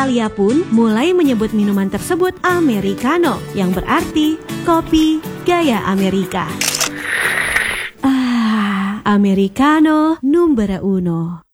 Italia pun mulai menyebut minuman tersebut Americano, yang berarti kopi gaya Amerika. Americano numero uno.